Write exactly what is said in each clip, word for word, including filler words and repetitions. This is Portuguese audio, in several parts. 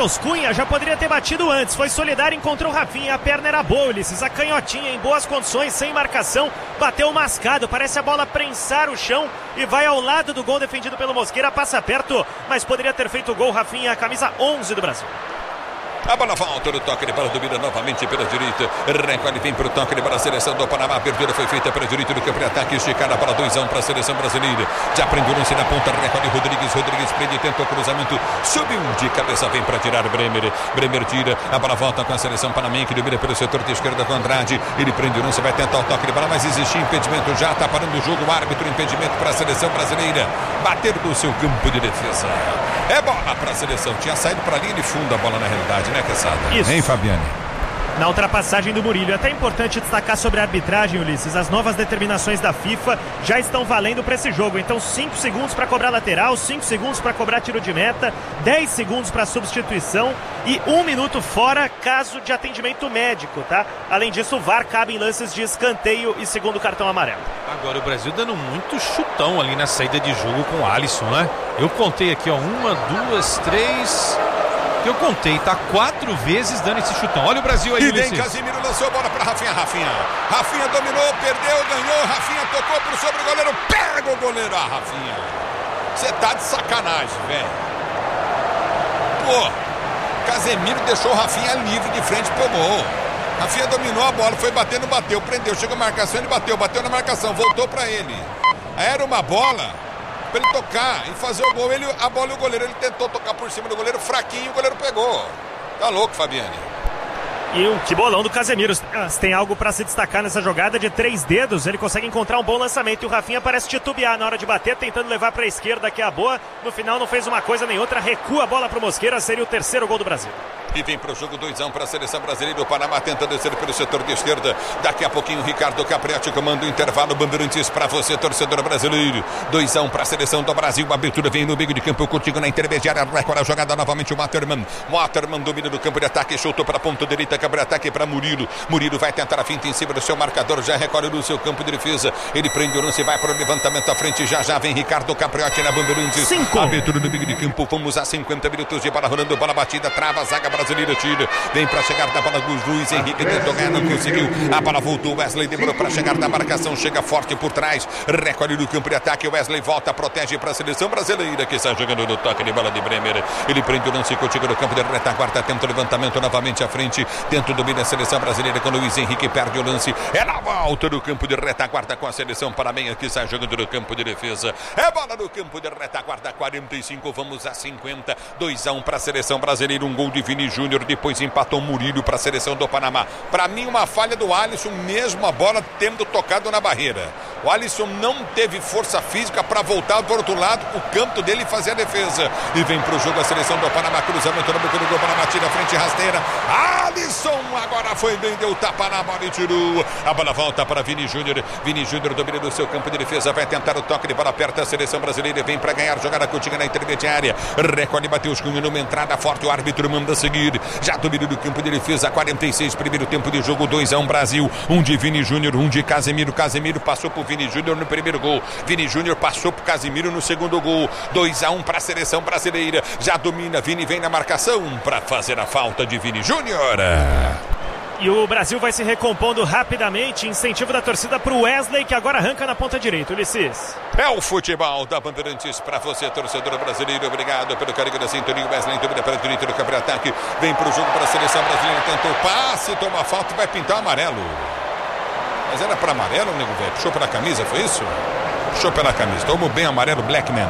Matheus Cunha já poderia ter batido antes, foi solidário, encontrou o Rafinha, a perna era boa, Ulisses, a canhotinha em boas condições, sem marcação, bateu mascado, parece a bola prensar o chão e vai ao lado do gol defendido pelo Mosqueira, passa perto, mas poderia ter feito o gol. Rafinha, a camisa onze do Brasil. A bola volta, o toque de bola domina novamente pela direita. Recolhe, vem para o toque de bola, a seleção do Panamá. A abertura foi feita pela direita do campo de ataque. Esticada para dois a um para a seleção brasileira. Já prende o lance na ponta. Recolhe Rodrigues. Rodrigues prende, tentou cruzamento. Subiu de cabeça, vem para tirar Bremer. Bremer tira. A bola volta com a seleção panamenha que domina pelo setor de esquerda com Andrade. Ele prende o lance, vai tentar o toque de bola, mas existe impedimento. Já está parando o jogo. O árbitro, impedimento para a seleção brasileira. Bater do seu campo de defesa. É bola para a seleção. Tinha saído para a linha de fundo a bola na realidade, né, Quesada? Isso. Hein, Fabiane? Na ultrapassagem do Murillo. É até importante destacar sobre a arbitragem, Ulisses. As novas determinações da FIFA já estão valendo para esse jogo. Então, cinco segundos para cobrar lateral, cinco segundos para cobrar tiro de meta, dez segundos para substituição e um minuto fora caso de atendimento médico, tá? Além disso, o V A R cabe em lances de escanteio e segundo cartão amarelo. Agora o Brasil dando muito chutão ali na saída de jogo com o Alisson, né? Eu contei aqui, ó, uma, duas, três... Eu contei, tá quatro vezes dando esse chutão. Olha o Brasil aí, e vem Ulisses. Casimiro, lançou a bola para Rafinha, Rafinha. Rafinha dominou, perdeu, ganhou. Rafinha tocou pro sobre o goleiro. Pega o goleiro, ah, Rafinha. Você tá de sacanagem, velho. Pô, Casemiro deixou o Rafinha livre de frente pro gol. Rafinha dominou a bola, foi batendo, bateu, prendeu. Chega a marcação, ele bateu, bateu na marcação, voltou para ele. Aí era uma bola para ele tocar e fazer o gol. Ele, a bola e o goleiro, ele tentou tocar por cima do goleiro, fraquinho, o goleiro pegou. Tá louco, Fabiane. E o que bolão do Casemiro. Tem algo para se destacar nessa jogada de três dedos. Ele consegue encontrar um bom lançamento. E o Rafinha parece titubear na hora de bater, tentando levar para a esquerda, que é a boa. No final não fez uma coisa nem outra. Recua a bola para o Mosqueira. Seria o terceiro gol do Brasil. E vem para o jogo dois a um para a seleção brasileira. O Panamá tenta descer pelo setor de esquerda. Daqui a pouquinho o Ricardo Capriati comanda o intervalo. Bandeirantes para você, torcedor brasileiro. dois a um para a seleção do Brasil. A abertura vem no meio de campo. Contigo na intermediária. Recolhe a jogada novamente o Waterman. Waterman domina do campo de ataque. Chutou para a ponta direita. Cabe ataque para Murilo. Murilo vai tentar a finta em cima do seu marcador. Já recolhe no seu campo de defesa. Ele prende o lance e vai para o levantamento à frente. Já já vem Ricardo Capriati na Bandeirantes. Cinco. Abertura no meio de campo. Vamos a cinquenta minutos de bola rolando. Bola batida. Trava a zaga brasileira. Tira. Vem para chegar da bola dos Luiz Henrique. Tentou ganhar, não conseguiu. A bola voltou. Wesley demorou para chegar na marcação. Chega forte por trás. Recolhe no campo de ataque. Wesley volta, protege para a seleção brasileira que está jogando no toque de bola de Bremer. Ele prende o lance contigo no campo de retaguarda. Tenta o levantamento novamente à frente. Tenta o domínio da seleção brasileira quando o Luiz Henrique perde o lance. É na volta do campo de retaguarda com a seleção panamenha que está jogando no campo de defesa. É bola no campo de retaguarda. quarenta e cinco. Vamos a cinquenta. dois a um para a seleção brasileira. Um gol de Vini Júnior. Depois empatou Murillo para a seleção do Panamá. Para mim, uma falha do Alisson, mesmo a bola tendo tocado na barreira. O Alisson não teve força física para voltar do outro lado, o campo dele fazer a defesa. E vem para o jogo a seleção do Panamá. Cruzamento no boca do gol, Panamá tira a frente rasteira. Alisson agora foi bem, deu tapa na bola e tirou. A bola volta para Vini Júnior. Vini Júnior domina do seu campo de defesa. Vai tentar o toque de bola perto da seleção brasileira. Vem para ganhar jogada contigo na intermediária. Recolhe, bateu os cunhos numa entrada forte. O árbitro manda seguir. Já domina do campo de defesa. quarenta e seis, primeiro tempo de jogo. dois a um Brasil. Um de Vini Júnior, um de Casemiro. Casemiro passou por Vini Júnior no primeiro gol. Vini Júnior passou por Casemiro no segundo gol. dois a um para a seleção brasileira. Já domina. Vini vem na marcação para fazer a falta de Vini Júnior. E o Brasil vai se recompondo rapidamente. Incentivo da torcida para o Wesley, que agora arranca na ponta direita. Ulisses. É o futebol da Bandeirantes para você, torcedor brasileiro. Obrigado pelo carinho da sintonia. Wesley domina para a direita do campo de ataque. Vem para o jogo para a seleção brasileira. Tentou passe, toma falta e vai pintar amarelo. Mas era para amarelo, nego velho? Puxou pela camisa, foi isso? Puxou pela camisa. Tomou bem amarelo, Blackman.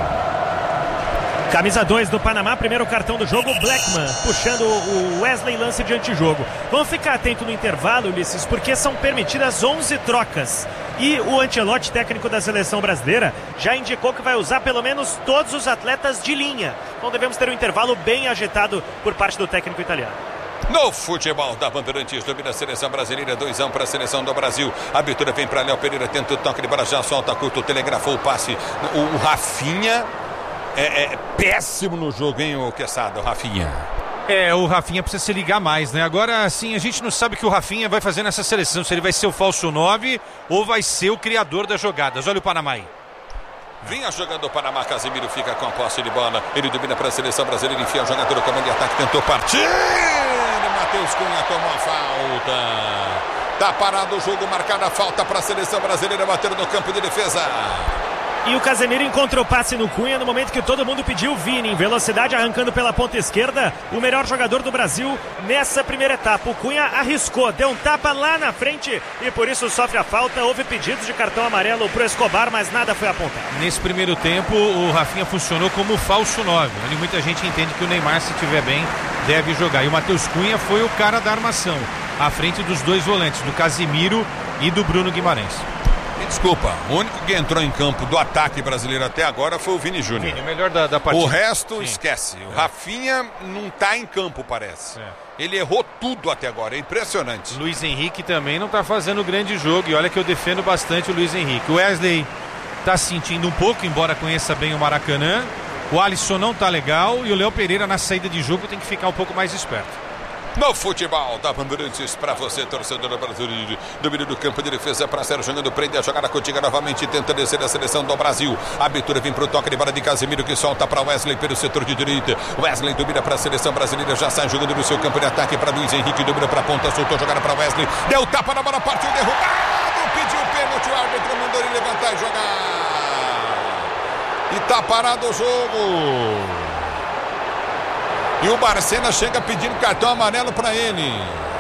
Camisa dois do Panamá, primeiro cartão do jogo, Blackman, puxando o Wesley, lance de antijogo. Vamos ficar atento no intervalo, Ulisses, porque são permitidas onze trocas. E o Ancelotti, técnico da seleção brasileira, já indicou que vai usar pelo menos todos os atletas de linha. Então devemos ter um intervalo bem agitado por parte do técnico italiano. No futebol da Bandeirantes, domina a seleção brasileira, dois a um para a seleção do Brasil. A abertura vem para Léo Pereira, tenta o toque de bola, já solta curto, telegrafou o passe. O, o Rafinha é, é péssimo no jogo, hein, o Quesada, o Rafinha. É, o Rafinha precisa se ligar mais, né? Agora, sim, a gente não sabe o que o Rafinha vai fazer nessa seleção, se ele vai ser o falso nove ou vai ser o criador das jogadas. Olha o Panamá aí. Vinha jogando o Panamá, Casemiro fica com a posse de bola. Ele domina para a seleção brasileira, enfia o jogador do comando de ataque, tentou partir. Matheus Cunha tomou a falta. Tá parado o jogo, marcada a falta para a seleção brasileira, bater no campo de defesa. E o Casemiro encontrou passe no Cunha no momento que todo mundo pediu. Vini em velocidade, arrancando pela ponta esquerda, o melhor jogador do Brasil nessa primeira etapa. O Cunha arriscou, deu um tapa lá na frente e por isso sofre a falta. Houve pedidos de cartão amarelo pro Escobar, mas nada foi apontado. Nesse primeiro tempo, o Rafinha funcionou como falso nove, onde muita gente entende que o Neymar, se estiver bem, deve jogar. E o Matheus Cunha foi o cara da armação, à frente dos dois volantes, do Casemiro e do Bruno Guimarães. Desculpa, o único que entrou em campo do ataque brasileiro até agora foi o Vini Júnior. Vini, o melhor da, da partida. O resto, sim, esquece. O é. Rafinha não tá em campo, parece. É. Ele errou tudo até agora, é impressionante. Luiz Henrique também não tá fazendo grande jogo, e olha que eu defendo bastante o Luiz Henrique. O Wesley tá sentindo um pouco, embora conheça bem o Maracanã. O Alisson não tá legal, e o Léo Pereira na saída de jogo tem que ficar um pouco mais esperto. No futebol da Bandeirantes, para você, torcedor do Brasil, domínio do campo de defesa para Sérgio jogando, prende a jogada contigo novamente, tenta descer a seleção do Brasil. A abertura vem pro toque de bola de Casemiro, que solta para Wesley pelo setor de direita. Wesley domina para a seleção brasileira, já sai jogando no seu campo de ataque para Luiz Henrique, domina para a ponta, soltou a jogada para Wesley, deu tapa na bola, partiu derrubado, pediu pênalti, o árbitro mandou ele levantar e jogar. E tá parado o jogo. E o Barcena chega pedindo cartão amarelo para ele.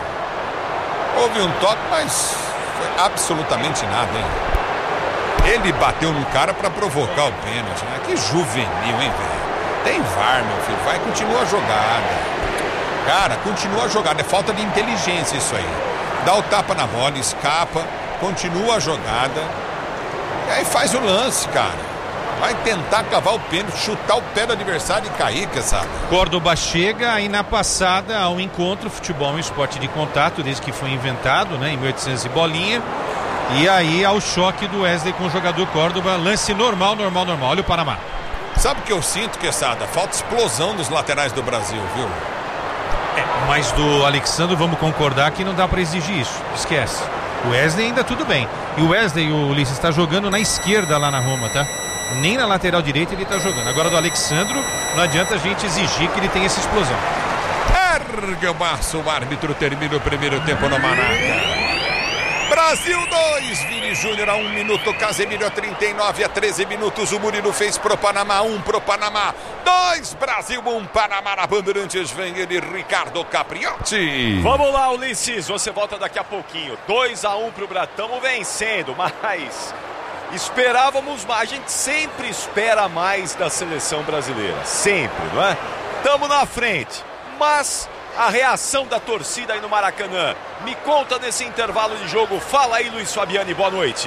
Houve um toque, mas foi absolutamente nada, hein? Ele bateu no cara para provocar o pênalti, né? Que juvenil, hein, velho? Tem V A R, meu filho. Vai, continua a jogada. Cara, continua a jogada. É falta de inteligência isso aí. Dá o tapa na bola, escapa, continua a jogada. E aí faz o lance, cara. Vai tentar cavar o pênalti, chutar o pé do adversário e cair, que sabe? Córdoba chega aí na passada ao encontro. Futebol é um esporte de contato desde que foi inventado, né, em mil e oitocentos e bolinha. E aí ao choque do Wesley com o jogador Córdoba, lance normal, normal, normal. Olha o Panamá. Sabe o que eu sinto, Quesada? Falta explosão dos laterais do Brasil, viu? É, mas do Alexandre vamos concordar que não dá pra exigir isso, esquece. O Wesley ainda tudo bem. E o Wesley, o Ulisses, está jogando na esquerda lá na Roma, tá? Nem na lateral direita ele está jogando. Agora do Alexandro, não adianta a gente exigir que ele tenha essa explosão. Ergue o maço, o árbitro termina o primeiro tempo no Maraca. Brasil dois, Vini Júnior a um minuto, Casemiro a trinta e nove, a treze minutos, o Murilo fez pro Panamá, um pro Panamá, dois, Brasil, um, Panamá na Bandeirantes, vem ele, Ricardo Capriotti. Vamos lá, Ulisses, você volta daqui a pouquinho, dois a um pro Brasil, estamos vencendo, mas... esperávamos mais, a gente sempre espera mais da seleção brasileira, sempre, não é? Estamos na frente, mas a reação da torcida aí no Maracanã, me conta nesse intervalo de jogo, fala aí Luiz Fabiani, boa noite.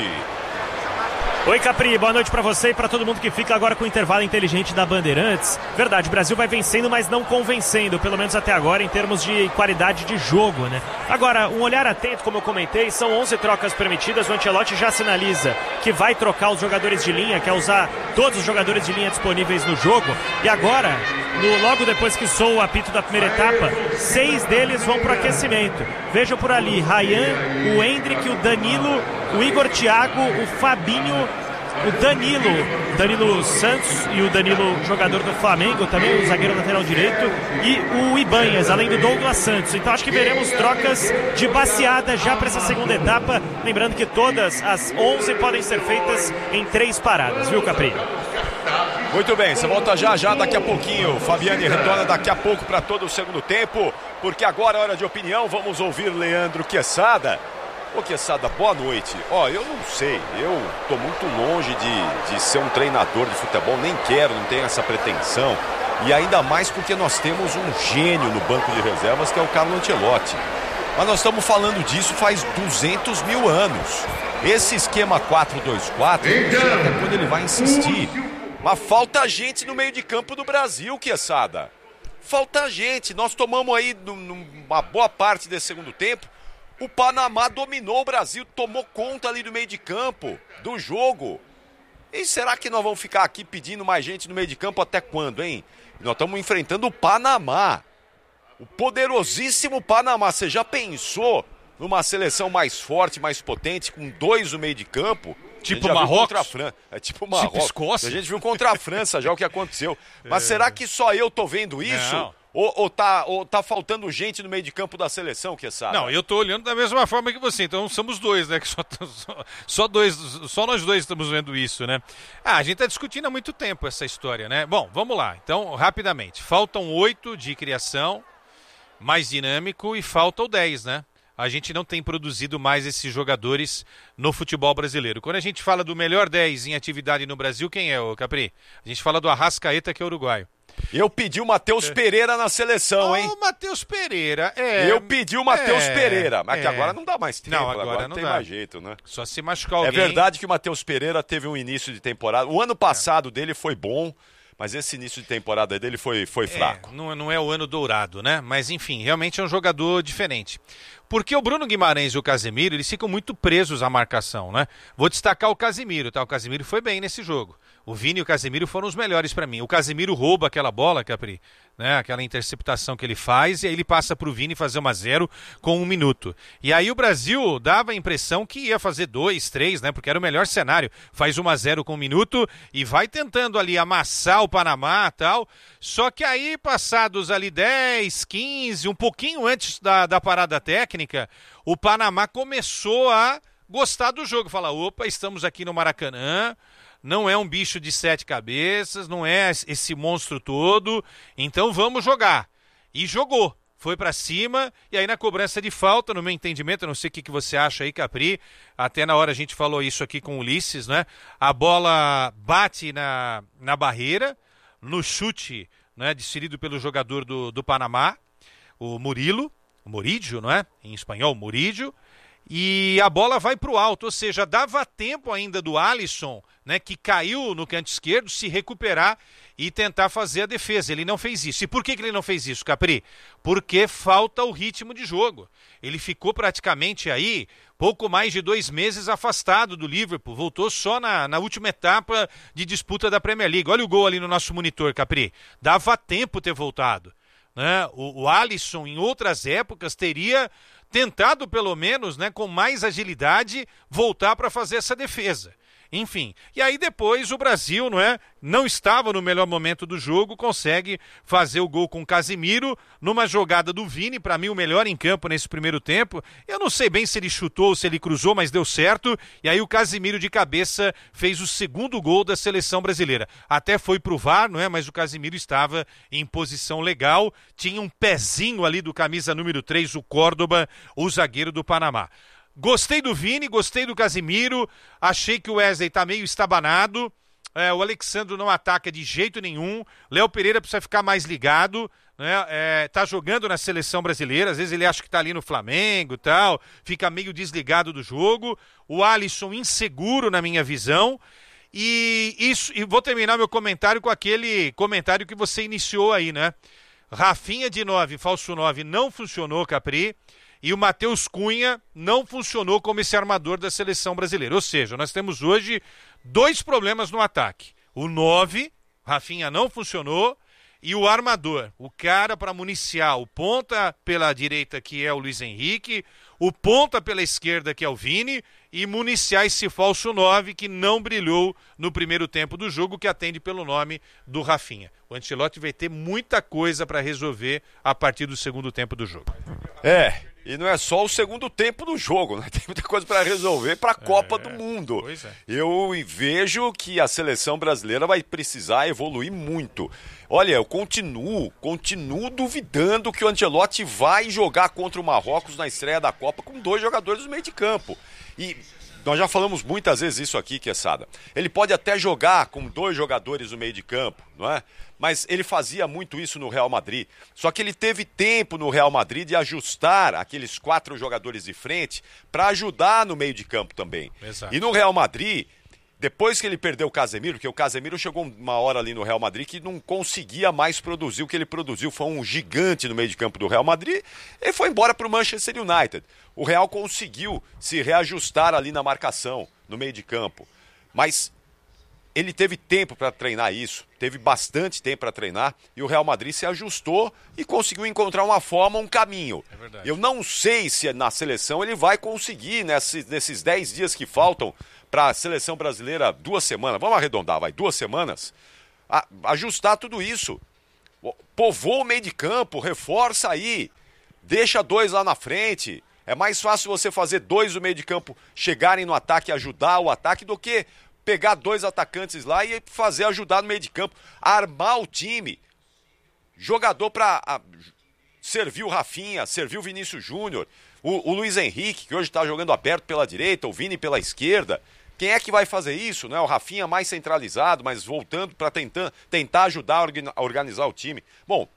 Oi Capri, boa noite pra você e pra todo mundo que fica agora com o intervalo inteligente da Bandeirantes. Verdade, o Brasil vai vencendo, mas não convencendo, pelo menos até agora em termos de qualidade de jogo, né? Agora, um olhar atento, como eu comentei, são onze trocas permitidas, o Ancelotti já sinaliza que vai trocar os jogadores de linha, quer usar todos os jogadores de linha disponíveis no jogo, e agora, no, logo depois que soa o apito da primeira etapa, seis deles vão pro aquecimento. Vejam por ali, Ryan, o Endrick, o Danilo, o Igor Thiago, o Fabinho, o Danilo, Danilo Santos e o Danilo, jogador do Flamengo, também o zagueiro lateral direito, e o Ibanhas, além do Douglas Santos. Então acho que veremos trocas de baseada já para essa segunda etapa, lembrando que todas as onze podem ser feitas em três paradas, viu, Capri? Muito bem, você volta já já daqui a pouquinho. Fabiani retorna daqui a pouco para todo o segundo tempo, porque agora é hora de opinião. Vamos ouvir Leandro Quesada. Ô Quesada, boa noite. Ó, eu não sei, eu tô muito longe de, de ser um treinador de futebol, nem quero, não tenho essa pretensão. E ainda mais porque nós temos um gênio no banco de reservas, que é o Carlo Ancelotti. Mas nós estamos falando disso faz duzentos mil anos. Esse esquema quatro dois quatro, eu não sei até quando ele vai insistir. Mas falta gente no meio de campo do Brasil, Quesada. Falta gente. Nós tomamos aí uma boa parte desse segundo tempo. O Panamá dominou o Brasil, tomou conta ali do meio de campo, do jogo. E será que nós vamos ficar aqui pedindo mais gente no meio de campo até quando, hein? Nós estamos enfrentando o Panamá. O poderosíssimo Panamá. Você já pensou numa seleção mais forte, mais potente, com dois no meio de campo? Tipo Marrocos? A Fran... É tipo Marrocos. Tipo Escócia? A gente viu contra a França já o que aconteceu. Mas é. será que só eu tô vendo isso? Não. Ou, ou, tá, ou tá faltando gente no meio de campo da seleção, que sabe? Não, eu tô olhando da mesma forma que você, então somos dois, né? Que só, só, só, dois, só nós dois estamos vendo isso, né? Ah, a gente tá discutindo há muito tempo essa história, né? Bom, vamos lá. Então, rapidamente. Faltam oito de criação, mais dinâmico, e faltam dez, né? A gente não tem produzido mais esses jogadores no futebol brasileiro. Quando a gente fala do melhor dez em atividade no Brasil, quem é, o Capri? A gente fala do Arrascaeta, que é uruguaio. Eu pedi o Matheus é. Pereira na seleção, oh, hein? O Matheus Pereira, é... Eu pedi o Matheus é, Pereira, mas é. que agora não dá mais tempo, não, agora, agora não, não tem dá. mais jeito, né? Só se machucar alguém. É verdade que o Matheus Pereira teve um início de temporada, o ano passado é. dele foi bom, mas esse início de temporada dele foi, foi fraco. É, não, não é o ano dourado, né? Mas enfim, realmente é um jogador diferente. Porque o Bruno Guimarães e o Casemiro, eles ficam muito presos à marcação, né? Vou destacar o Casemiro, tá? O Casemiro foi bem nesse jogo. O Vini e o Casemiro foram os melhores para mim. O Casemiro rouba aquela bola, Capri, né? Aquela interceptação que ele faz, e aí ele passa pro Vini fazer uma zero com um minuto. E aí o Brasil dava a impressão que ia fazer dois, três, né? Porque era o melhor cenário. Faz uma zero com um minuto e vai tentando ali amassar o Panamá e tal. Só que aí, passados ali dez, quinze, um pouquinho antes da, da parada técnica, o Panamá começou a gostar do jogo. Falar, opa, estamos aqui no Maracanã, não é um bicho de sete cabeças, não é esse monstro todo, então vamos jogar. E jogou, foi pra cima, e aí na cobrança de falta, no meu entendimento, eu não sei o que, que você acha aí, Capri, até na hora a gente falou isso aqui com o Ulisses, né? A bola bate na, na barreira, no chute, né, desferido pelo jogador do, do Panamá, o Murilo, o Murídio, não é? Em espanhol, Murídio, e a bola vai para o alto, ou seja, dava tempo ainda do Alisson, né, que caiu no canto esquerdo, se recuperar e tentar fazer a defesa. Ele não fez isso. E por que, que ele não fez isso, Capri? Porque falta o ritmo de jogo. Ele ficou praticamente aí pouco mais de dois meses afastado do Liverpool, voltou só na, na última etapa de disputa da Premier League. Olha o gol ali no nosso monitor, Capri. Dava tempo ter voltado. Né? O, o Alisson, em outras épocas, teria tentado, pelo menos, né, com mais agilidade, voltar para fazer essa defesa. Enfim, e aí depois o Brasil, não é, não estava no melhor momento do jogo, consegue fazer o gol com o Casemiro, numa jogada do Vini, para mim o melhor em campo nesse primeiro tempo. Eu não sei bem se ele chutou ou se ele cruzou, mas deu certo, e aí o Casemiro de cabeça fez o segundo gol da seleção brasileira. Até foi pro V A R, não é, mas o Casemiro estava em posição legal, tinha um pezinho ali do camisa número três, o Córdoba, o zagueiro do Panamá. Gostei do Vini, gostei do Casemiro, achei que o Wesley tá meio estabanado, é, o Alexandre não ataca de jeito nenhum, Léo Pereira precisa ficar mais ligado, né? É, tá jogando na seleção brasileira, às vezes ele acha que tá ali no Flamengo e tal, fica meio desligado do jogo, o Alisson inseguro na minha visão, e, isso, e vou terminar meu comentário com aquele comentário que você iniciou aí, né? Rafinha de nove, falso nove, não funcionou, Capri. E o Matheus Cunha não funcionou como esse armador da seleção brasileira. Ou seja, nós temos hoje dois problemas no ataque. O nove, Rafinha não funcionou, e o armador, o cara para municiar, o ponta pela direita, que é o Luiz Henrique, o ponta pela esquerda, que é o Vini, e municiar esse falso nove que não brilhou no primeiro tempo do jogo, que atende pelo nome do Rafinha. O Ancelotti vai ter muita coisa para resolver a partir do segundo tempo do jogo. É, e não é só o segundo tempo do jogo, né? Tem muita coisa para resolver para a Copa é, do Mundo. Pois é. Eu vejo que a seleção brasileira vai precisar evoluir muito. Olha, eu continuo, continuo duvidando que o Ancelotti vai jogar contra o Marrocos na estreia da Copa com dois jogadores no meio de campo. E nós já falamos muitas vezes isso aqui, Quesada. Ele pode até jogar com dois jogadores no meio de campo, não é? Mas ele fazia muito isso no Real Madrid. Só que ele teve tempo no Real Madrid de ajustar aqueles quatro jogadores de frente para ajudar no meio de campo também. Exato. E no Real Madrid, depois que ele perdeu o Casemiro, porque o Casemiro chegou uma hora ali no Real Madrid que não conseguia mais produzir o que ele produziu, foi um gigante no meio de campo do Real Madrid, ele foi embora para o Manchester United. O Real conseguiu se reajustar ali na marcação, no meio de campo. Mas ele teve tempo para treinar isso, teve bastante tempo para treinar, e o Real Madrid se ajustou e conseguiu encontrar uma forma, um caminho. É verdade. Eu não sei se na seleção ele vai conseguir, nesses, nesses dez dias que faltam para a seleção brasileira, duas semanas, vamos arredondar, vai, duas semanas, a, ajustar tudo isso. Povoa o meio de campo, reforça aí, deixa dois lá na frente. É mais fácil você fazer dois do meio de campo chegarem no ataque e ajudar o ataque do que pegar dois atacantes lá e fazer ajudar no meio de campo, armar o time, jogador para servir o Rafinha, servir o Vinícius Júnior, o, o Luiz Henrique, que hoje está jogando aberto pela direita, o Vini pela esquerda. Quem é que vai fazer isso? Né? O Rafinha mais centralizado, mas voltando para tentar, tentar ajudar a organizar o time. Bom,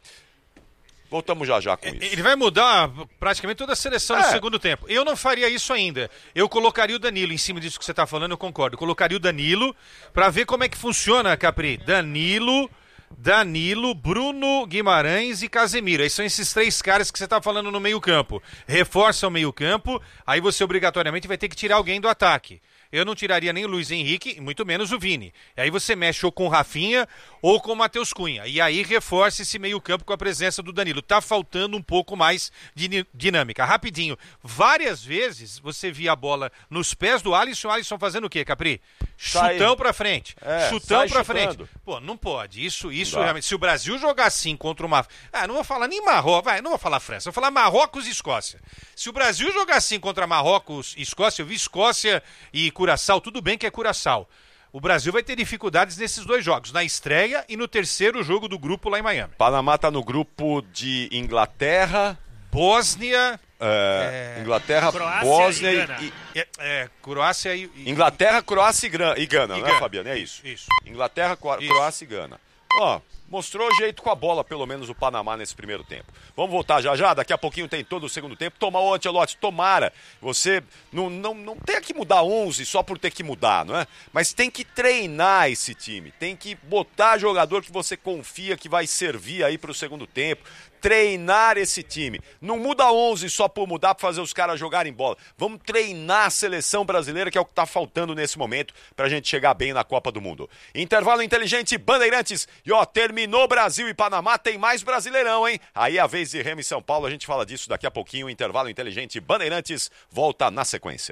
voltamos já já com isso. Ele vai mudar praticamente toda a seleção é. no segundo tempo. Eu não faria isso ainda. Eu colocaria o Danilo em cima disso que você está falando, eu concordo. Eu colocaria o Danilo para ver como é que funciona, Capri. Danilo, Danilo, Bruno Guimarães e Casemiro. Aí são esses três caras que você está falando no meio campo. Reforça o meio campo, aí você obrigatoriamente vai ter que tirar alguém do ataque. Eu não tiraria nem o Luiz Henrique, muito menos o Vini. E aí você mexe ou com o Rafinha ou com o Matheus Cunha. E aí reforça esse meio campo com a presença do Danilo. Tá faltando um pouco mais de dinâmica. Rapidinho, várias vezes você via a bola nos pés do Alisson. O Alisson fazendo o quê, Capri? Sai. Chutão pra frente. É, Chutão pra chutando. frente. Pô, não pode. Isso, isso realmente. Se o Brasil jogar assim contra uma... Ah, não vou falar nem Marrocos. Vai, não vou falar França. Vou falar Marrocos e Escócia. Se o Brasil jogar assim contra Marrocos e Escócia, eu vi Escócia e Curaçao, tudo bem que é Curaçao. O Brasil vai ter dificuldades nesses dois jogos, na estreia e no terceiro jogo do grupo lá em Miami. Panamá tá no grupo de Inglaterra, Bósnia, é, é, Inglaterra, Croácia Bósnia e e, Gana. e é, é, Croácia e, e... Inglaterra, Croácia e, Gran, e Gana, E né, Gana. Fabiano? É isso. Isso. Inglaterra, Cro- Isso. Croácia e Gana. Ó, mostrou jeito com a bola, pelo menos o Panamá nesse primeiro tempo. Vamos voltar já já, daqui a pouquinho tem todo o segundo tempo. Tomar o Ancelotti, tomara. Você não, não, não tem que mudar onze só por ter que mudar, não é? Mas tem que treinar esse time, tem que botar jogador que você confia que vai servir aí para o segundo tempo. Treinar esse time. Não muda onze só por mudar para fazer os caras jogarem bola. Vamos treinar a seleção brasileira, que é o que está faltando nesse momento para a gente chegar bem na Copa do Mundo. Intervalo inteligente, Bandeirantes. E ó, terminou Brasil e Panamá, tem mais Brasileirão, hein? Aí é a vez de Remo e São Paulo, a gente fala disso daqui a pouquinho. Intervalo inteligente, Bandeirantes, volta na sequência.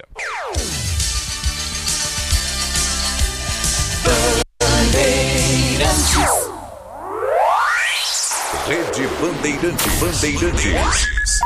Bandeirantes. Rede Bandeirante Bandeirantes.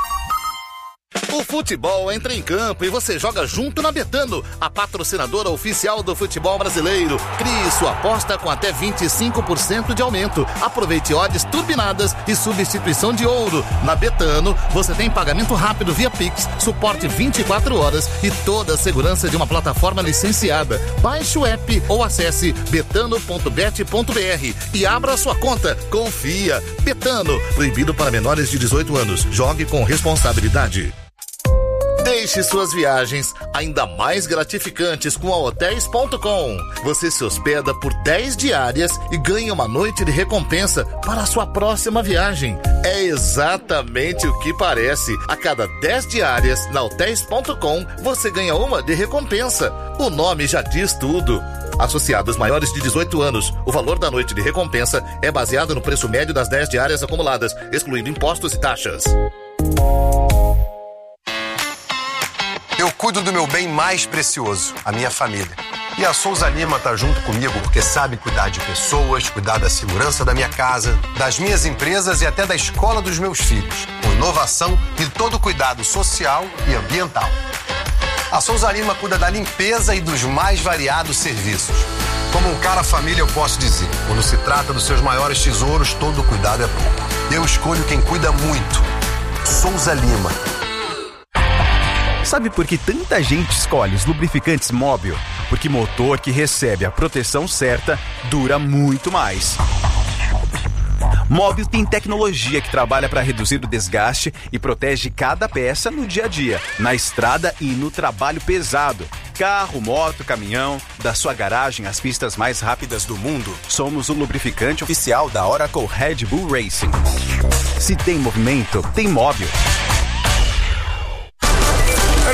O futebol entra em campo e você joga junto na Betano, a patrocinadora oficial do futebol brasileiro. Crie sua aposta com até vinte e cinco por cento de aumento. Aproveite odds turbinadas e substituição de ouro. Na Betano, você tem pagamento rápido via Pix, suporte vinte e quatro horas e toda a segurança de uma plataforma licenciada. Baixe o app ou acesse betano ponto bet ponto br e abra sua conta. Confia. Betano, proibido para menores de dezoito anos. Jogue com responsabilidade. Deixe suas viagens ainda mais gratificantes com a hotéis ponto com. Você se hospeda por dez diárias e ganha uma noite de recompensa para a sua próxima viagem. É exatamente o que parece. A cada dez diárias na hotéis ponto com, você ganha uma de recompensa. O nome já diz tudo. Associados maiores de dezoito anos, o valor da noite de recompensa é baseado no preço médio das dez diárias acumuladas, excluindo impostos e taxas. Eu cuido do meu bem mais precioso, a minha família. E a Souza Lima tá junto comigo porque sabe cuidar de pessoas, cuidar da segurança da minha casa, das minhas empresas e até da escola dos meus filhos, com inovação e todo cuidado social e ambiental. A Souza Lima cuida da limpeza e dos mais variados serviços. Como um cara família, eu posso dizer, quando se trata dos seus maiores tesouros, todo cuidado é pouco. Eu escolho quem cuida muito. Souza Lima. Sabe por que tanta gente escolhe os lubrificantes Móbil? Porque motor que recebe a proteção certa dura muito mais. Móbil tem tecnologia que trabalha para reduzir o desgaste e protege cada peça no dia a dia, na estrada e no trabalho pesado. Carro, moto, caminhão, da sua garagem às pistas mais rápidas do mundo, somos o lubrificante oficial da Oracle Red Bull Racing. Se tem movimento, tem Móbil.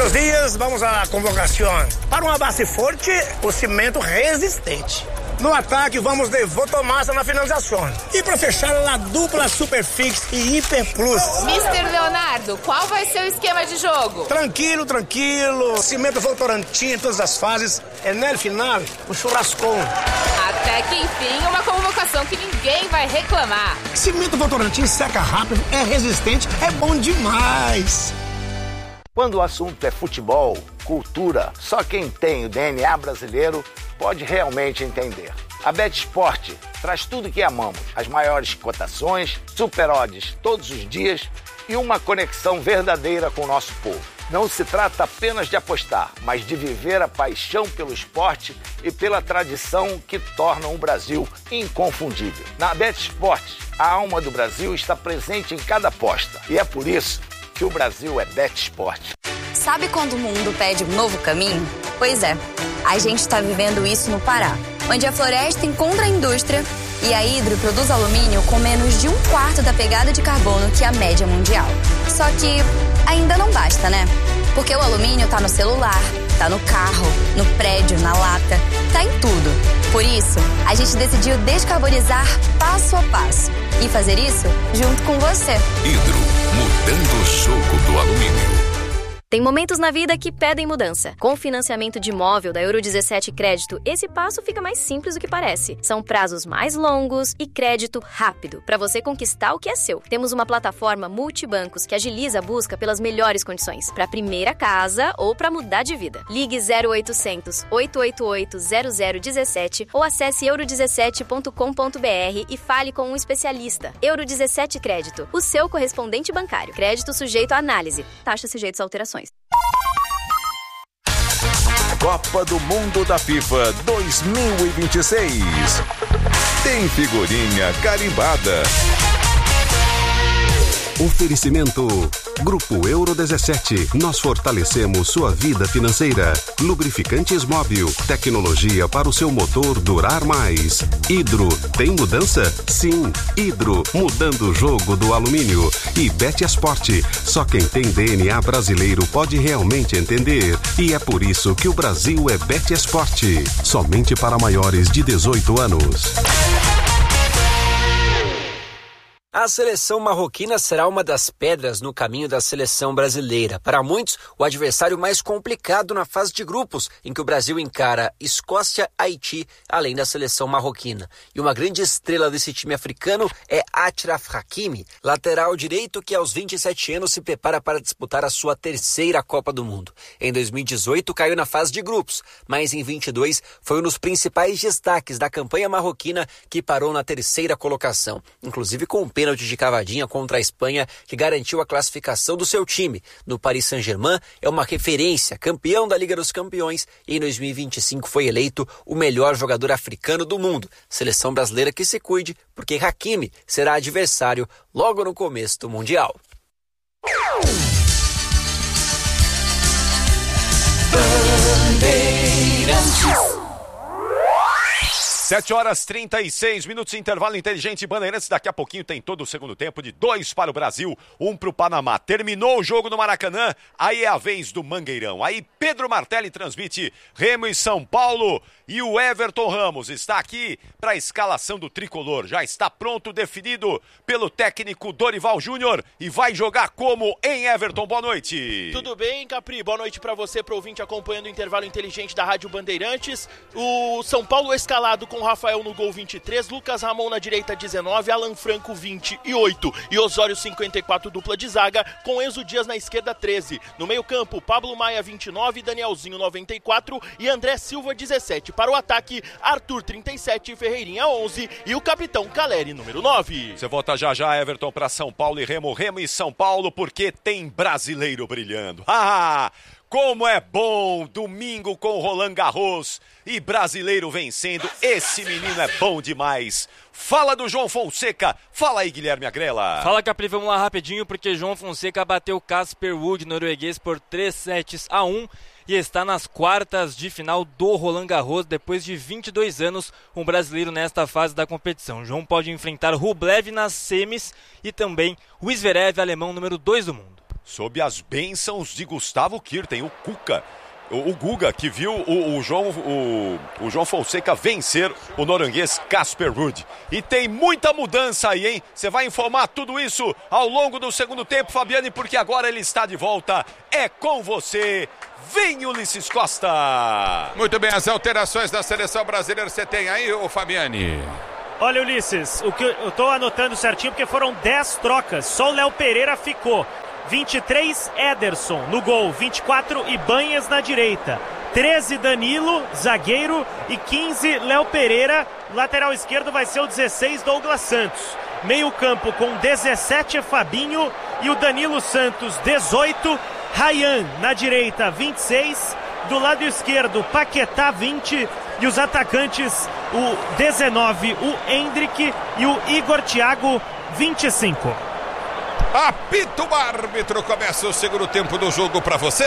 Buenos dias, vamos à convocação. Para uma base forte, o cimento resistente. No ataque, vamos de Votomassa na finalização. E para fechar, a dupla Superfix e Hiper Plus. mister Leonardo, qual vai ser o esquema de jogo? Tranquilo, tranquilo. Cimento Votorantim em todas as fases. É no final, o churrascão. Até que enfim, uma convocação que ninguém vai reclamar. Cimento Votorantim seca rápido, é resistente, é bom demais. Quando o assunto é futebol, cultura, só quem tem o D N A brasileiro pode realmente entender. A BetSport traz tudo que amamos, as maiores cotações, super odds todos os dias e uma conexão verdadeira com o nosso povo. Não se trata apenas de apostar, mas de viver a paixão pelo esporte e pela tradição que tornam o Brasil inconfundível. Na BetSport, a alma do Brasil está presente em cada aposta e é por isso que o Brasil é BetSport. Sabe quando o mundo pede um novo caminho? Pois é, a gente está vivendo isso no Pará, onde a floresta encontra a indústria e a Hidro produz alumínio com menos de um quarto da pegada de carbono que a média mundial. Só que ainda não basta, né? Porque o alumínio tá no celular, tá no carro, no prédio, na lata, tá em tudo. Por isso, a gente decidiu descarbonizar passo a passo e fazer isso junto com você. Hidro, mudando o jogo do alumínio. Tem momentos na vida que pedem mudança. Com o financiamento de imóvel da Euro dezessete Crédito, esse passo fica mais simples do que parece. São prazos mais longos e crédito rápido, para você conquistar o que é seu. Temos uma plataforma multibancos que agiliza a busca pelas melhores condições, para a primeira casa ou para mudar de vida. Ligue zero oitocentos, oito oito oito, zero zero um sete ou acesse euro dezessete ponto com ponto b r e fale com um especialista. Euro dezessete Crédito, o seu correspondente bancário. Crédito sujeito à análise. Taxas sujeitas a alterações. Copa do Mundo da FIFA dois mil e vinte e seis. Tem figurinha carimbada. Oferecimento Grupo Euro dezessete. Nós fortalecemos sua vida financeira. Lubrificantes Móbil. Tecnologia para o seu motor durar mais. Hidro. Tem mudança? Sim. Hidro. Mudando o jogo do alumínio. E BetSport. Só quem tem D N A brasileiro pode realmente entender. E é por isso que o Brasil é BetSport. Somente para maiores de dezoito anos. A seleção marroquina será uma das pedras no caminho da seleção brasileira. Para muitos, o adversário mais complicado na fase de grupos, em que o Brasil encara Escócia, Haiti, além da seleção marroquina. E uma grande estrela desse time africano é Achraf Hakimi, lateral direito que aos vinte e sete anos se prepara para disputar a sua terceira Copa do Mundo. Em dois mil e dezoito caiu na fase de grupos, mas em vinte e dois foi um dos principais destaques da campanha marroquina que parou na terceira colocação, inclusive com o pênalti de cavadinha contra a Espanha, que garantiu a classificação do seu time. No Paris Saint-Germain, é uma referência, campeão da Liga dos Campeões, e em dois mil e vinte e cinco foi eleito o melhor jogador africano do mundo. Seleção brasileira que se cuide, porque Hakimi será adversário logo no começo do Mundial. sete horas e trinta e seis minutos, intervalo inteligente Bandeirantes. Daqui a pouquinho tem todo o segundo tempo de dois para o Brasil, um para o Panamá. Terminou o jogo no Maracanã, aí é a vez do Mangueirão. Aí Pedro Martelli transmite Remo e São Paulo e o Everton Ramos está aqui para a escalação do tricolor. Já está pronto, definido pelo técnico Dorival Júnior e vai jogar como em Everton. Boa noite. Tudo bem, Capri? Boa noite para você, para o ouvinte acompanhando o intervalo inteligente da Rádio Bandeirantes. O São Paulo escalado com Rafael no gol vinte e três, Lucas Ramon na direita dezenove, Alan Franco vinte e oito e Osório cinquenta e quatro, dupla de zaga, com Enzo Dias na esquerda treze. No meio campo, Pablo Maia vinte e nove, Danielzinho noventa e quatro e André Silva dezessete. Para o ataque, Arthur trinta e sete, Ferreirinha onze e o capitão Caleri número nove. Você volta já já, Everton, para São Paulo e Remo, Remo e São Paulo, porque tem brasileiro brilhando. Ah! Como é bom, domingo com Roland Garros e brasileiro vencendo, esse menino é bom demais. Fala do João Fonseca, fala aí Guilherme Agrela. Fala Capri, vamos lá rapidinho, porque João Fonseca bateu Casper Ruud, norueguês, por três sets a um e está nas quartas de final do Roland Garros depois de vinte e dois anos, um brasileiro nesta fase da competição. João pode enfrentar Rublev nas semis e também o Zverev, alemão número dois do mundo. Sob as bênçãos de Gustavo Kirten, o Cuca. O, o Guga, que viu o, o, João, o, o João Fonseca vencer o norueguês Casper Ruud. E tem muita mudança aí, hein? Você vai informar tudo isso ao longo do segundo tempo, Fabiane, porque agora ele está de volta. É com você. Vem, Ulisses Costa. Muito bem, as alterações da seleção brasileira você tem aí, ô Fabiane? Olha, Ulisses, o que eu tô anotando certinho porque foram dez trocas. Só o Léo Pereira ficou. vinte e três, Ederson no gol. vinte e quatro, Ibanhas na direita. treze, Danilo, zagueiro. E quinze, Léo Pereira. Lateral esquerdo vai ser o dezesseis, Douglas Santos. Meio campo com dezessete, Fabinho. E o Danilo Santos, dezoito. Ryan na direita, vinte e seis. Do lado esquerdo, Paquetá, vinte. E os atacantes, o dezenove, o Endrick. E o Igor Thiago, vinte e cinco. Apita o árbitro, começa o segundo tempo do jogo para você.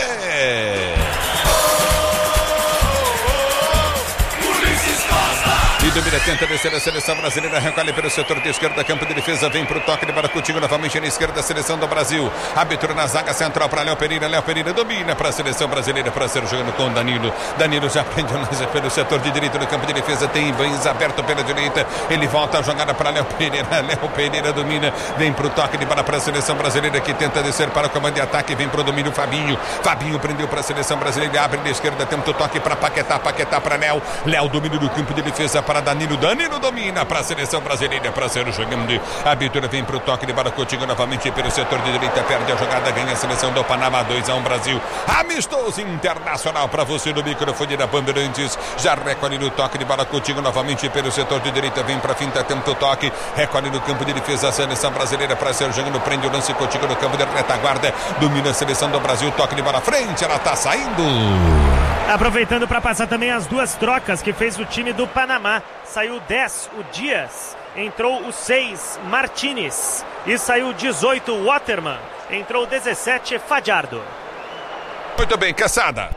E domina, tenta vencer a seleção brasileira, recolhe pelo setor de esquerda, campo de defesa, vem pro toque de bola contigo novamente na esquerda, a seleção do Brasil. Árbitro na zaga central para Léo Pereira, Léo Pereira domina para a seleção brasileira, para ser jogando com Danilo. Danilo já prende mais pelo setor de direito do campo de defesa, tem Ibanez aberto pela direita, ele volta a jogada para Léo Pereira, Léo Pereira domina, vem pro toque de bola para a seleção brasileira que tenta descer para o comando de ataque, vem pro domínio Fabinho, Fabinho prendeu para a seleção brasileira, abre da esquerda, tenta o toque para Paquetá, Paquetá para Léo, Léo domínio do campo de defesa para Danilo, Danilo domina para a seleção brasileira, para ser jogando. A abertura vem para o toque de bola contigo novamente pelo setor de direita, perde a jogada, ganha a seleção do Panamá, dois a um Brasil. Amistoso internacional para você no microfone da Bandeirantes. Já recolhe no toque de bola contigo novamente pelo setor de direita, vem para a finta, tenta o toque, recolhe no campo de defesa a seleção brasileira para ser jogando, prende o lance contigo no campo de retaguarda, domina a seleção do Brasil, toque de bola à frente, ela está saindo. Aproveitando para passar também as duas trocas que fez o time do Panamá. Saiu dez, o Dias. Entrou o seis, Martinez. E saiu dezoito, Waterman. Entrou o dezessete, Fajardo. Muito bem, Caçada.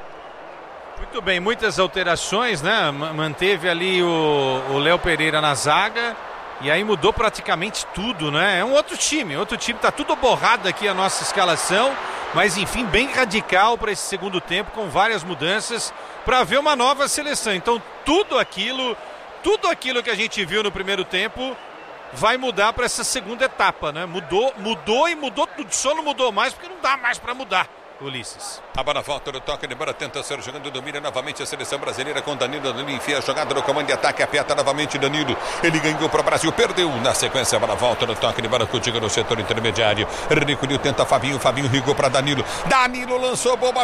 Muito bem, muitas alterações, né? Manteve ali o Léo Pereira na zaga. E aí mudou praticamente tudo, né? É um outro time, outro time, tá tudo borrado aqui a nossa escalação, mas enfim, bem radical para esse segundo tempo, com várias mudanças, para ver uma nova seleção. Então tudo aquilo, tudo aquilo que a gente viu no primeiro tempo vai mudar para essa segunda etapa, né? Mudou, mudou e mudou tudo, só não mudou mais porque não dá mais para mudar. Ulisses. A bola volta no toque de bola, tenta ser jogando, domina novamente a seleção brasileira com Danilo. Danilo enfia a jogada no comando de ataque, aperta novamente Danilo. Ele ganhou para o Brasil, perdeu na sequência. A bola volta no toque de bola contigo no setor intermediário. Recolheu, tenta Fabinho, Fabinho rigou para Danilo. Danilo lançou boa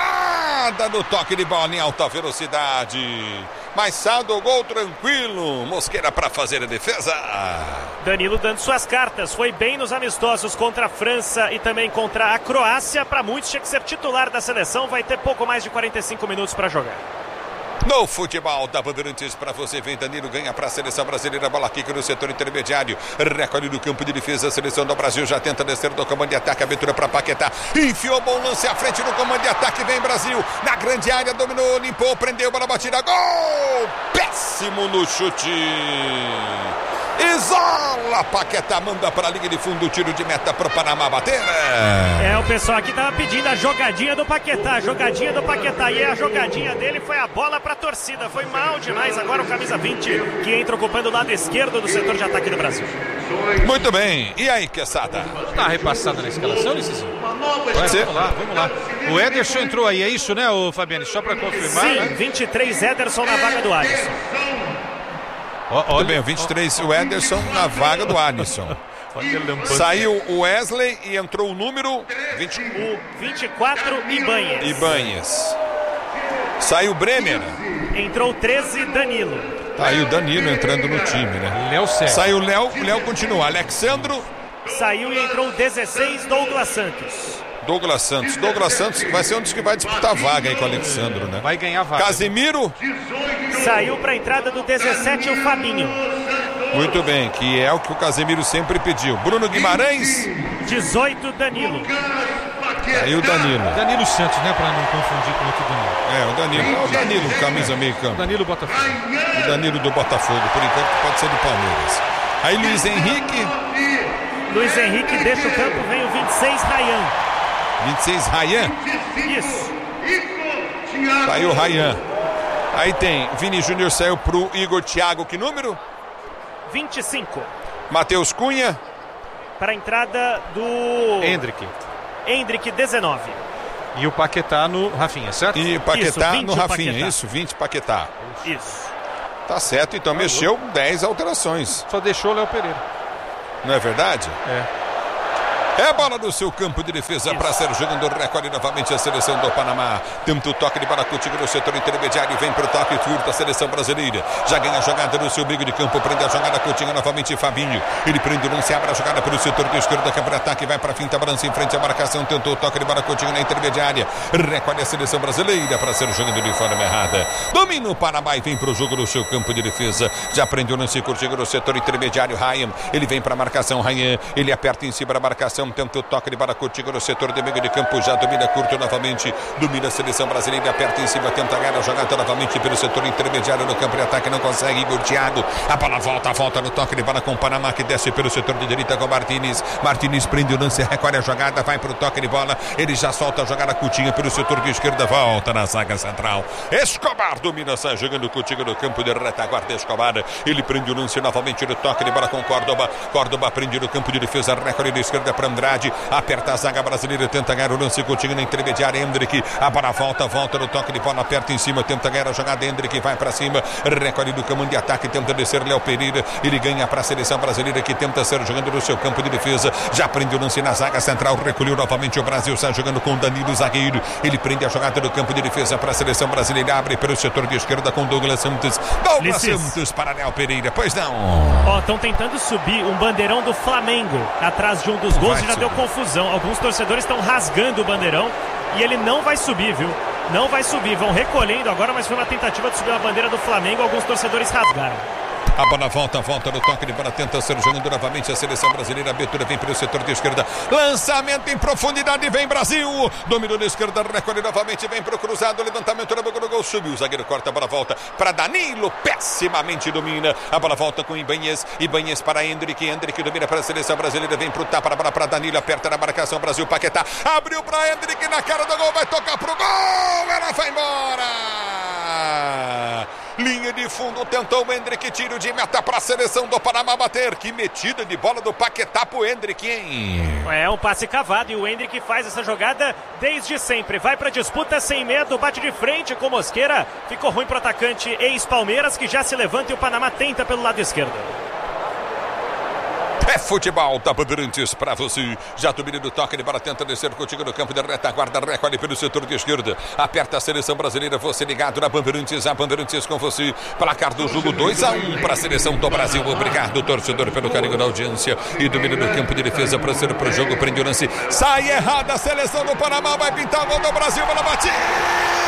jogada no toque de bola em alta velocidade. Mas sai do gol tranquilo. Mosqueira para fazer a defesa. Danilo dando suas cartas, foi bem nos amistosos contra a França e também contra a Croácia. Para muitos tinha que ser titular da seleção, vai ter pouco mais de quarenta e cinco minutos para jogar. No futebol da Bandeirantes para você, vem Danilo, ganha para a seleção brasileira, bola quica no setor intermediário, recolhe no campo de defesa, a seleção do Brasil já tenta descer do comando de ataque, abertura para Paquetá, enfiou bom lance à frente no comando de ataque, vem Brasil, na grande área, dominou, limpou, prendeu, bola batida, gol! Péssimo no chute! Isola, Paquetá, manda para a linha de fundo, tiro de meta para o Panamá bater. É, o pessoal aqui tava pedindo a jogadinha do Paquetá, a jogadinha do Paquetá, e a jogadinha dele foi a bola para a torcida, foi mal demais. Agora o camisa vinte que entra ocupando o lado esquerdo do setor de ataque do Brasil. Muito bem, e aí, Quesada? Tá repassada na escalação, Licezinho? Pode ser. Vamos lá, vamos lá. O Ederson entrou aí, é isso, né, o Fabiano? Só para confirmar. Sim, né? vinte e três, Ederson na vaga do Alisson. Muito bem, o vinte e três, o Ederson na vaga do Alisson. Saiu o Wesley e entrou o número vinte... o vinte e quatro, Ibanhas. Ibanhas. Saiu o Bremer. Entrou treze, Danilo. Tá aí o Danilo entrando no time, né? Léo Sérgio. Saiu o Léo, o Léo continua. Alexandro. Saiu e entrou dezesseis, Douglas Santos. Douglas Santos. Douglas Santos vai ser um dos que vai disputar a vaga aí com o Alexandro, né? Vai ganhar vaga. Casimiro. Saiu para a entrada do dezessete, o Fabinho. Muito bem, que é o que o Casemiro sempre pediu. Bruno Guimarães. dezoito, Danilo. Aí o Danilo. Danilo Santos, né? Para não confundir com outro Danilo. É, o Danilo. É o Danilo, camisa meio campo. Danilo Botafogo. O Danilo do Botafogo, por enquanto pode ser do Palmeiras. Aí Luiz Henrique. Luiz Henrique deixa o campo, vem o vinte e seis, Ryan. vinte e seis, Ryan. Isso. Tá aí o Ryan. Aí tem Vini Júnior, saiu pro Igor Thiago, que número? vinte e cinco. Matheus Cunha. Para a entrada do... Hendrick. Hendrick, dezenove. E o Paquetá no Rafinha, certo? E o Paquetá isso, no Rafinha, Paquetá. isso, vinte Paquetá. Isso. Tá certo, então tá mexeu louco. dez alterações. Só deixou o Léo Pereira. Não é verdade? É. É bola do seu campo de defesa para ser jogando recorde novamente a seleção do Panamá. Tenta o toque de bola contigo no setor intermediário. Vem para o toque curto a seleção brasileira. Já ganha a jogada no seu meio de campo. Prende a jogada contigo novamente Fabinho. Ele prende o lance, abre a jogada pelo setor de esquerda. Câmara ataque, vai para a finta, balança em frente à marcação. Tentou o toque de bola contigo na intermediária. Recorde a seleção brasileira para ser jogando de forma errada. Domina o Panamá e vem para o jogo no seu campo de defesa. Já prende o lance contigo no setor intermediário. Ryan, ele vem para a marcação. Ryan, ele aperta em cima da marcação. Tenta o toque de bola contigo no setor de meio de campo, já domina curto novamente, domina a seleção brasileira, aperta em cima, tenta ganhar a jogada novamente pelo setor intermediário no campo de ataque, não consegue, Igor Thiago, a bola volta, volta no toque de bola com o Panamá, que desce pelo setor de direita com Martínez, Martínez prende o lance, recolhe a jogada, vai para o toque de bola, ele já solta a jogada curtinha pelo setor de esquerda, volta na zaga central, Escobar domina, sai jogando contigo no campo de retaguarda, Escobar, ele prende o lance novamente no toque de bola com Córdoba, Córdoba prende no campo de defesa, recolhe de esquerda para Andrade, aperta a zaga brasileira, tenta ganhar o lance contigo na intermediária, Hendrick, a bola volta, volta no toque de bola, aperta em cima, tenta ganhar a jogada, Hendrick vai para cima, recolhe do comando de ataque, tenta descer Léo Pereira, ele ganha para a seleção brasileira que tenta ser jogando no seu campo de defesa, já prende o lance na zaga central, recolheu novamente o Brasil, sai jogando com Danilo zagueiro, ele prende a jogada do campo de defesa para a seleção brasileira, abre pelo setor de esquerda com Douglas Santos, Douglas Lices. Santos para Léo Pereira, pois não. Ó, estão tentando subir um bandeirão do Flamengo atrás de um dos gols e já subir. Deu confusão. Alguns torcedores estão rasgando o bandeirão e ele não vai subir, viu? Não vai subir. Vão recolhendo agora, mas foi uma tentativa de subir a bandeira do Flamengo. Alguns torcedores rasgaram. A bola volta, volta no toque de bola, tenta ser jogando novamente a seleção brasileira. A abertura vem pelo setor de esquerda. Lançamento em profundidade, vem Brasil. Dominou na esquerda, recolhe novamente, vem pro cruzado. Levantamento na boca do gol, subiu. O zagueiro corta, a bola volta para Danilo. Pessimamente domina. A bola volta com Ibanez. Ibanez para Hendrick. Hendrick domina para a seleção brasileira. Vem pro tapa, a bola para Danilo. Aperta na marcação. Brasil, Paquetá. Abriu para Hendrick na cara do gol. Vai tocar pro gol. Ela vai embora. Linha de fundo, tentou o Hendrick, tiro de meta para a seleção do Panamá bater. Que metida de bola do Paquetá pro Hendrick, hein? É um passe cavado e o Hendrick faz essa jogada desde sempre. Vai para disputa sem medo, bate de frente com Mosqueira. Ficou ruim pro atacante ex-Palmeiras, que já se levanta e o Panamá tenta pelo lado esquerdo. É futebol da Bandeirantes pra você. Já domina do toque de bola, tenta descer contigo no campo da retaguarda, recolhe pelo setor de esquerda. Aperta a seleção brasileira, você ligado na Bandeirantes, a Bandeirantes com você. Placar do jogo dois a um para a seleção do Brasil. Obrigado, torcedor, pelo carinho da audiência. E domina no campo de defesa para ser pro jogo, prende o lance. Sai errada a seleção do Panamá, vai pintar o gol do Brasil, bola batida.